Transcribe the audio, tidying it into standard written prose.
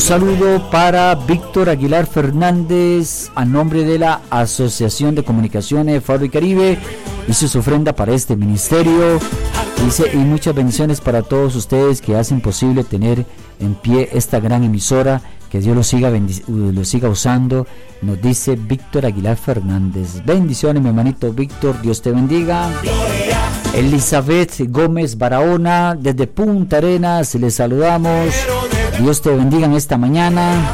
Saludo para Víctor Aguilar Fernández a nombre de la Asociación de Comunicaciones Faro y Caribe. Hizo su ofrenda para este ministerio. Dice, y muchas bendiciones para todos ustedes que hacen posible tener en pie esta gran emisora. Que Dios lo siga usando, nos dice Víctor Aguilar Fernández. Bendiciones, mi hermanito Víctor, Dios te bendiga. Elizabeth Gómez Barahona, desde Punta Arenas, les saludamos. Dios te bendiga en esta mañana.